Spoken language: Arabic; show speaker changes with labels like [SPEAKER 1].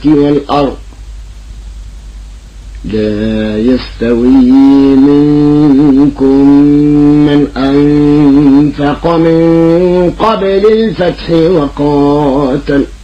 [SPEAKER 1] والأرض لا يستوي منكم من أنفق من قبل الفتح وقاتل